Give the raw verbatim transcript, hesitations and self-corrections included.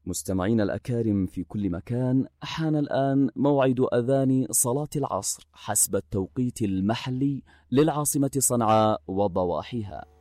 مستمعين الأكارم في كل مكان، حان الآن موعد أذان صلاة العصر حسب التوقيت المحلي للعاصمة صنعاء وضواحيها.